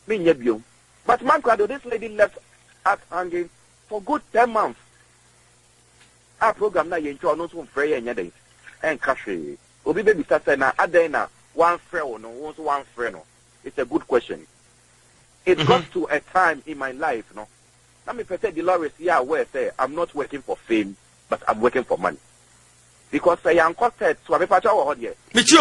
Me nyebium. But man, this lady left us hanging for good 10 months. Our program na yencho no so frey enya dey. En kahwe. Obi baby start say na aden na one friend no, one friend no. It's a good question. It got to a time in my life, no. Let me say Dolores, yeah, where say I'm not working for fame, but I'm working for money. Because I am costed to a pacha or here.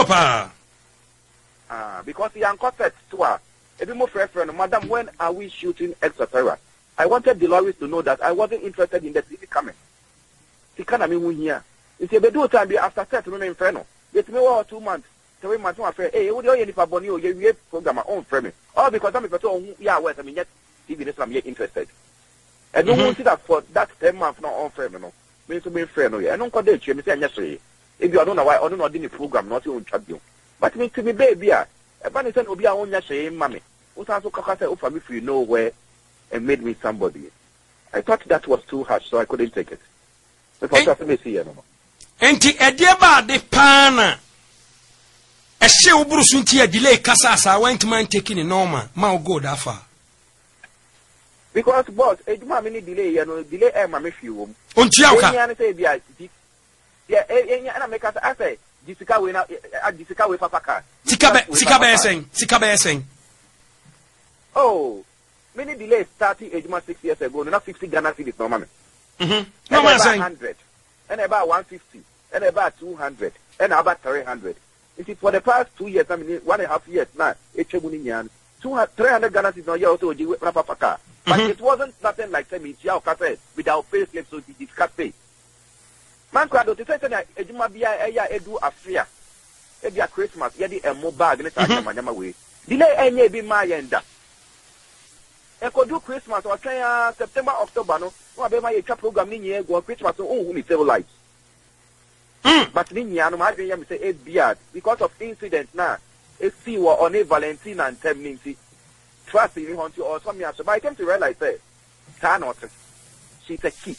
Because I am costed to a bit more friend, madam, when are we shooting, etc. I wanted Dolores to know that I wasn't interested in the TV coming. She can't have me here. It's a bit time after 30 minutes, friend. It's me 2 months. 3 months, my friend. Hey, what do you need for Bonnie? You program my own frame. All because I'm a person, yeah, where I mean, yet TV is I'm yet interested. I don't want to see that for that 10 months not on frame, no. Means to be friend, no. I don't call it, you say, yesterday. If you don't know why, I don't know the program, not your own champion. But me to be baby, a bunny said, will be our own yesterday, mammy. Who's also Kakasa for me if you know where and made me somebody. I thought that was too harsh, so I couldn't take it. Because I me see, no. Enti edieba de pana. A she ubrusunti a delay Casasa went man taking in normal, mau go that far. Because boss, a many delay, delay mammy few. Untiaka say, yeah, and I make us say, Jessica win out Jessica with Papa. Sikabe saying. Oh, many delays starting age 6 years ago, not 50 Ghana cedis, no mammy. No man saying 100, and about 150, and about 200, and about 300. You see, for the past 2 years, I mean 1.5 years now, it's 300 Ghana cedis, no, you also with Papa. But it wasn't nothing like me, without pay slip, so it can't pay. Man, to say that Ejumabia edu afia, ebia Christmas, yedi a mobile bag, and way. Delay any be my enda. I could do Christmas or try September, October, no, or be my program in here, go Christmas, oh, we save lives. But Ninya, no matter you say 8 beard, because of incidents now, a see what on a Valentina and 10 minutes. Trust me, want you or something else. But I came to realize that she's a kid.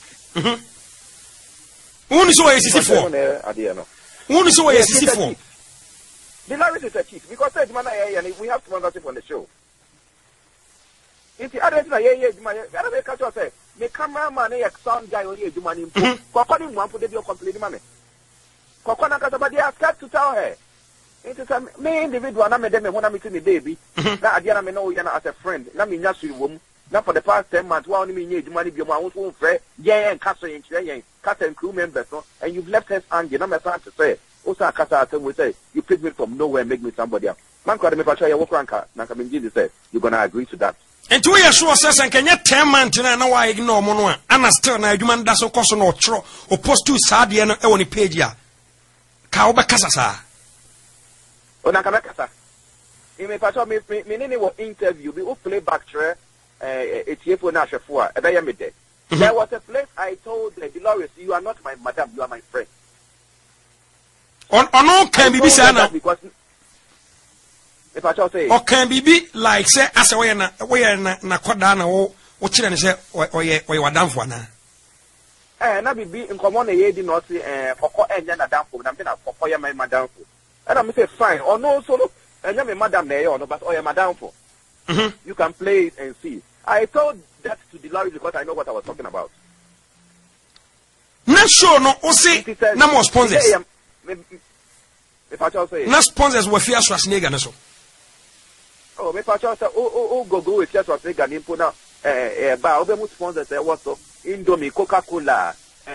Who is what is for? Who is what is for? The Larry is a kid because and we have to wonder on the show. If the other thing I other culture say, the cameraman a sound guy only do money. Kokoni one put the complete money. Kokona Katabadi are scared to tell her. It is a me individual, I made them when I meet me baby. Now I know you as a friend. Let me just woman. Now for the past 10 months, one me need money be my own friend. Yeah, and Castle and Castle and crew members, and you've left us angry. I'm trying to say, also Castle will say, you pick me from nowhere and make me somebody else. Man, could I try your work ranker? Now, I mean, Jesus said, you're gonna agree to that. And 2 years sure says, and can you 10 months and now I ignore Monoa? Anna still now, you man does so cost no tro or post to Sadi and only page ya. Kauba Casasa. Oh, Nakamaka. You may pass me interview, we will play back trail. It's here for Nasha for a very midday. There was a place I told Dolores, you are not my madam, you are my friend. On no can be sana because if I shall say or can be like say as a way na kwadana o chire ne say o done for na na be in common ye di not koko enya na danfo na me na koko ye my madam for and I say fine or no solo enya me madam na ye or no but or madam for you can play it and see. I told that to Dolores because I know what I was talking about. Not sure no o say na more sponsors. If I shall say na sponsors we fear Schwarzenegger na so. Oh, me pa say go with Schwarzenegger ni pona ba obe mu sponsors what so Indomie, Coca-Cola,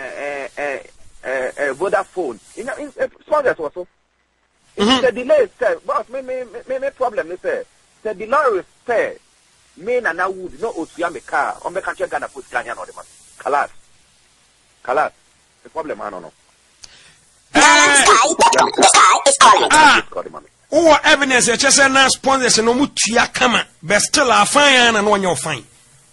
Vodafone. In sponsors also. The delay say boss me problem is say the Dolores say me na na wood no otua me car on me can check Ghana put Ghana no the man. Kalas. The problem I don't know. Sky is calling. Oh, evidence that just na sponsors no mutua kama but still are fine and one you're fine.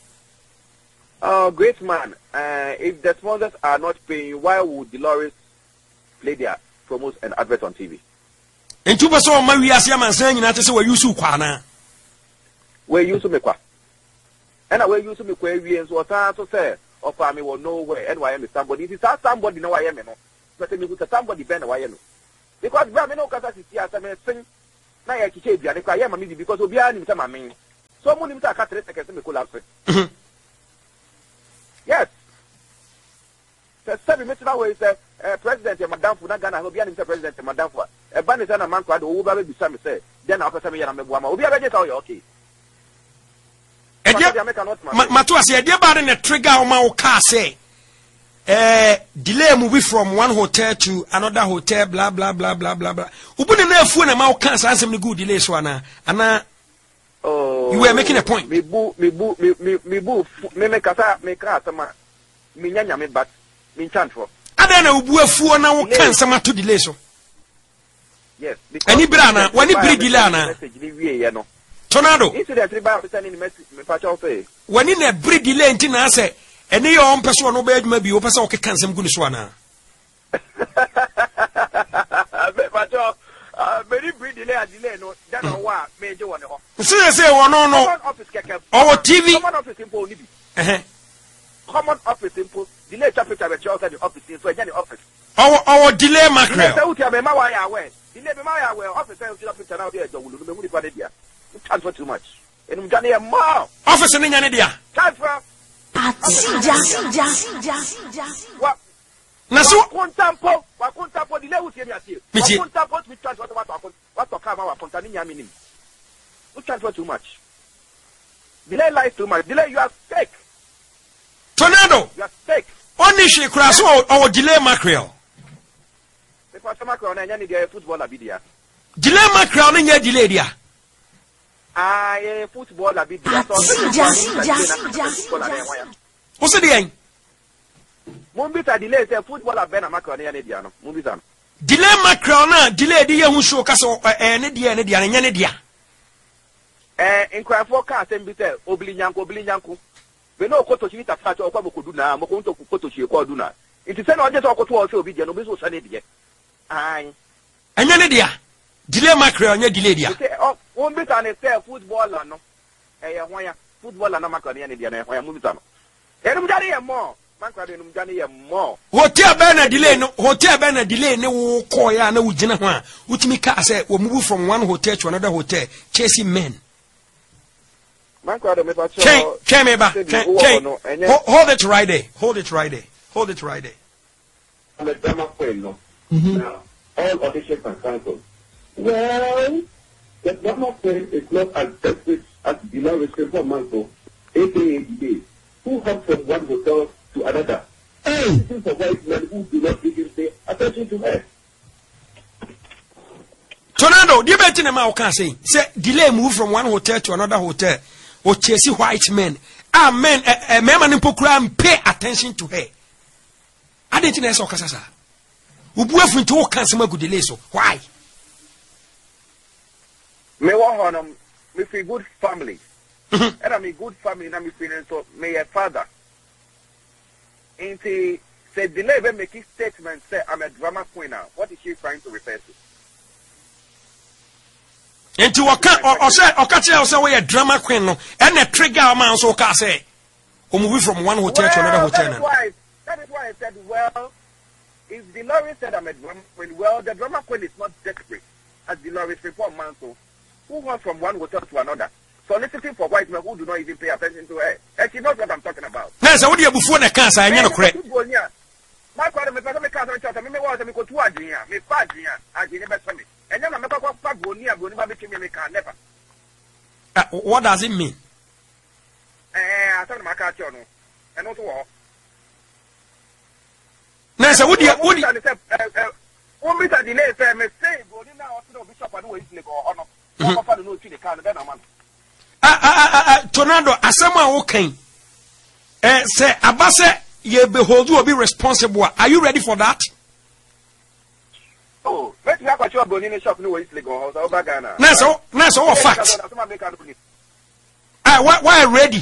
Great man. If the sponsors are not paying, why would Dolores play their promos and adverts on TV? And two person my we are man saying that say we use kwana. We use me kwa. And we use me kwa we and so to say of me will know where and why am somebody. If it's somebody know I am no. But me who somebody ben why no. Because bra me no kasa sisi asa me sing na ya kiche bia ne kwa ya mami because obi ani mta mami. So mo nim say aka 3 seconds me collapse. Yes. Seven minutes now is president madam for na Ghana obi anim say president madam for e ba ne say na man kwado wo ba be bisa me say then na person me ya na meboa ma obi abeje say okay. Mato ase e dia ba ne trigger o ma wo car say delay movie from one hotel to another hotel blah blah blah blah blah blah. Ubune na afu na ma wo can say ansem ne good delay so ana oh, you were making a point. Me kasa me ka sama me nyanya me but me chant for ada na ubu afu na wo can sama to delay so. Yes, any brana when bri delay na message ni wie ye no tornado incident ri ba person ni message me pa cha say when na bri delay nti na say ene yo on person no ba adwuma bi wo person o ke can sam gu ni so ana me pa cha very bri delay no that no wa me je won ho say wo no office keke our TV common office simple ni bi common office simple delay chapter be cha the office so any office our delay mackerel say uti be ma wa ya we delay be ma ya we office say uti picture na dey ejo wulu me mu ni pa dey dia transfer too much enum jane e more office ni nya ne dia transfer Sija. na so wa kontampo delay uti mi atie wa kontampo mi transfer what to come our kontani nya minim you transfer too much delay lies too much delay you are fake tornado you are fake only she crash so our delay mackerel the pastor mackerel na nya ni dey football abidia delay mackerel ni nya delay dia football abidia so o se dey Mumbita delay say football abena mackerel na nya dia no mumbita no delay mackerel na delay dey hu show ka so ne dia nya ne dia inkwafo ka asem say oblinyanko we no koto chita facho okwa mokodu na mokonto koto chi ko na nti se na oje to okoto o se obi dia no be so sa ne dia ai enya ne dia delay mackerel nya delay dia won be ta ne say footballer no hwan footballer na mackerel ne dia na hwan mu bi ta no enum jare ye mo mackerel enum jare ye mo hotel be na delay ne wo ko ya na wo gina ho a utimi ka say wo move from one hotel to another hotel chasing men. Hold it right there. Now, all auditions are cancelled. Well, the drama queen is not as desperate as Dolores Manso, aka days, who hop from one hotel to another. This is for white men who do not even pay attention to her. Tornado, do you bet in a mouth can say delay move from one hotel to another hotel. Or chasing white men. Men, a man in Pokram pay attention to her. I didn't know so Casasa. Ubuef into all kinds of good delay. So why? Me wa me feel good family. And I'm a good family, and I'm feeling so may a father. And he said delay when making statement say I'm a drama queen now. What is she trying to refer to? Into what can or say or catch us away a drama queen no and a trigger man so can say or move from one hotel to another hotel. That is why I said, well, if Dolores said I'm a drama queen, well, the drama queen is not desperate as Dolores before Manso, who went from one hotel to another, soliciting for white men who do not even pay attention to her. And she knows what I'm talking about. Yes, I would have before the cancer, I know correct. My father, me cancer, me was me go to Adria, me Fadria, as you never me. And then I'm not going to go near me can never. What does it mean? I told my car, and also all. Now, so would you delay say, me say, go in now to the bishop and wait to go on. No, to the car, then I'm on. Tornado, as someone okay. Say, Abase, you behold, you will be responsible. Are you ready for that? Oh, let's have a job in the shop. No, it's legal. That's all facts. Why ready?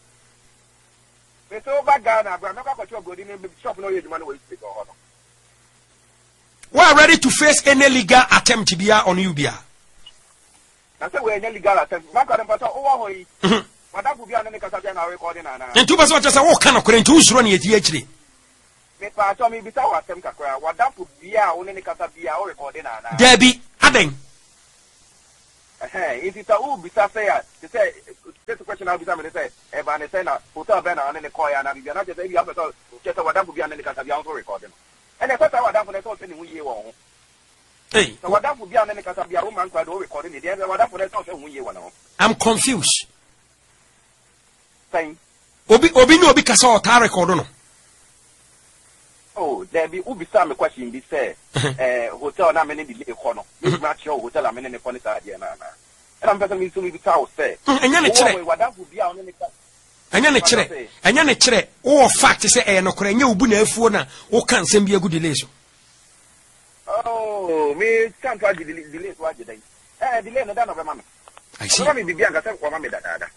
Why ready to face any legal attempt to be on you? I said, we're legal attempt. and two persons just walk kind of current who's running at DHD. Debbie, Aden. It is a who be say, This question I'll be saying, Evan is saying, hotel banner and the coy and Abia, not just a other just what that would be an also recording. And I thought I would have for the same year on. Hey, So what that would be an Casabia woman quite recording it, and what that for the same year one. I'm confused. Saying, Obi no because all tar record no. oh, there be Ubi Sam question be say, hotel na many delay corner. This match your hotel, I'm in the funny idea. And I'm better to be told say. And yan chere. What that would be on any. Anya ne chere. Anya ne chere. O fact say e no kora nya obu na afuo na o kan sem bi agu delay so. Oh, me can't try delay so aje dai. Delay no da no be mama. I see. Mama mi bibia nka se kwa mama dada.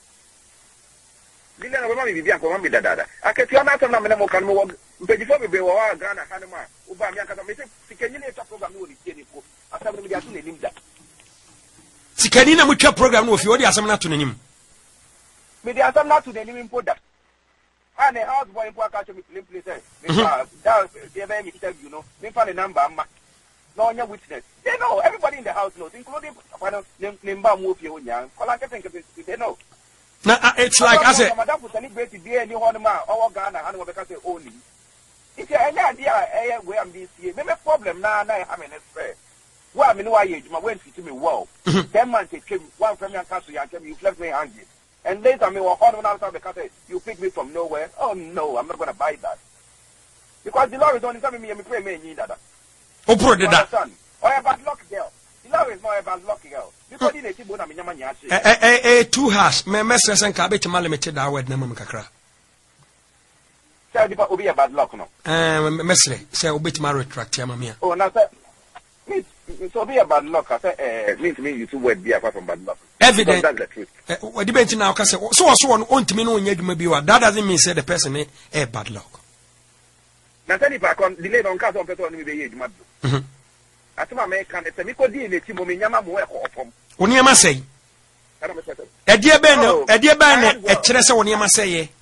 Delay no be mama bibia nka mama dada. Aketi ona atam na me mo kan mo mpejifo bebe wo wa Ghana hanema. Uba mi anka me se sikenyi na etwa program no ni tie ni ko. Atam no me dia so na nim da. Sikani na mutwa program no ofi odi asem na to nanim. Me dey asam na to the nim impo da. And a house boy impo aka cho me play say. Me that dey be me interview no. Me find the number amma. No nya witness. They know everybody in the house knows including Nimba mo ofie onya. Kola nke think they know. Na it's like I say madam for celebrate dey any one man owo Ghana and we be say only. If you any idea we am this year. Me problem na ha me next fair. Why me no why you went to me well. 10 months it came one from your castle and came you left me hanging. And later me walk on outside the castle. You pick me from nowhere. Oh no, I'm not gonna buy that. Because the Lord is only telling me pray me need that. o pro de da. Or a bad luck girl. The Lord is not a bad luck girl. Because he dey bona me nyama nya. Two has me stress and ka be tima limited that word na mam kakra. Say the obi a bad luck no. Mesre say obetima retract ya mamia. Oh na say so be a bad luck. I say mean to me you two word be apart from bad luck. Evident. That's the truth. What debate now ka say so on ontimi no nya dwuma bi wa. That doesn't mean say the person bad luck. Na tell you back on delay on case on person me be ye dwuma do. Atuma me kan say me ko di na ti mo me nyama mo e ko opom. Oni ama say. Edie ben no, edie ben na e kire say oni ama say ye.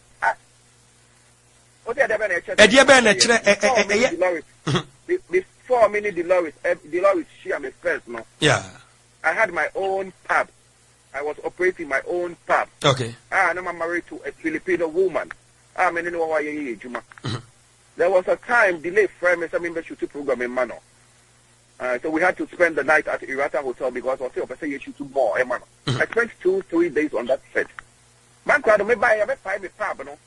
Edie ben na kire before me Dolores she am first no. Yeah. I had my own pub. I was operating my own pub. Okay. And I'm married to a Filipino woman. I mean no why ye juma. There was a time delay frame some membership program in Mano. So we had to spend the night at Irata Hotel because I was still say you should do more, Mano. I spent 2-3 days on that set. Man crowd me buy me pub no.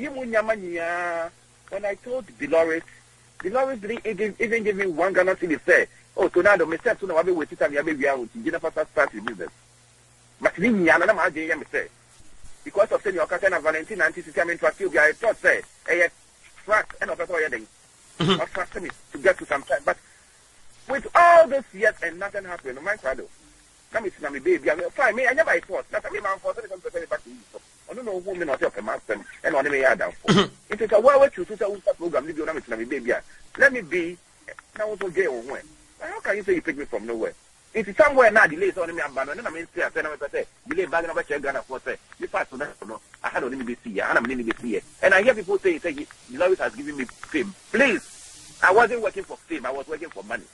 When I told Dolores didn't even give me 1 Ghana cedi say, oh Tornado me said to no be wait time ya be we out Jennifer start the business. But ni nyana na ma je ya me say. Because of saying your Katana Valentine and system into I thought say track and of all your thing. Not trust me to get to some time. But with all this yet and nothing happened, my father. Come to me, baby. I'm fine. Me, I never thought. That's me, man. For some percent back to you. I don't know who me not help a master and on me down. It is a well to program. Leave your name to me, baby. Let me be. Now also gay or when. How can you say you pick me from nowhere? It is somewhere now delays on me abandon. I mean, say, delay back over Ghana for say. You pass to that. I had only be see. I'm only be see. And I hear people say, Dolores has given me fame. Please, I wasn't working for fame. I was working for money.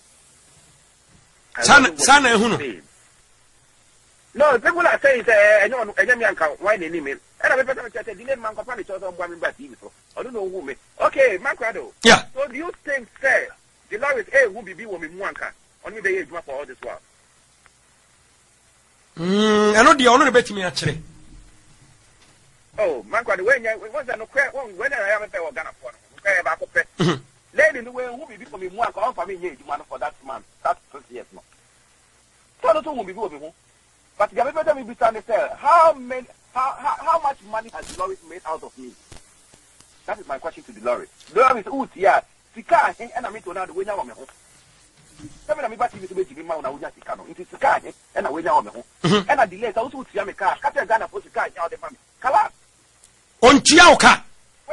Sana huno. No, people are saying, why they name it? And I'm going to delay man company to some woman back so I don't know who me. Okay, Macrado. Yeah. So do you think, sir, Dolores will be woman Mwanka? Only the age for all this while. I know the honor bet me actually. Oh, Macrado, when I haven't ever gone for lady in the way who be for me Mwanka for me for that man. That's 20 years now. So not who be with me. But the other will be standing there. How much money has Dolores made out of me? That is my question to Dolores. Dolores, yeah. Sika, and I mean to now the way now. Tell me about TV to make you mount. I will just come into Sika, and I will now. And I delay. I also see a car. Cut a gun for Sika. Now the family. Kala. On Chiauka.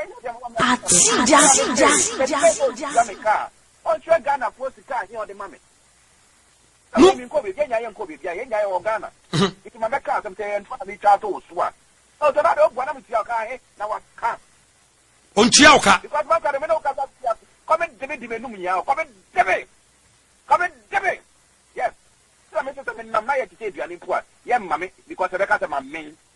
On your Ghana for Sika. Here the mammy. No, in Kobe, Ghana or Ghana. It's my car, some say, and finally, Chato, Swan. Oh, the other one of your car, now I can't. On Chiauka. Because my car, come and debate the come and debate. Yes. I'm not to say you are in poor. Yeah, mammy, because the cat of my main.